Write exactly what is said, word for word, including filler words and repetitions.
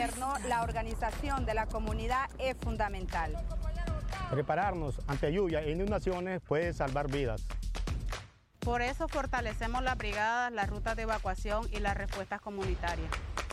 gobierno, la organización de la comunidad es fundamental. Prepararnos ante lluvia e inundaciones puede salvar vidas. Por eso fortalecemos las brigadas, las rutas de evacuación y las respuestas comunitarias.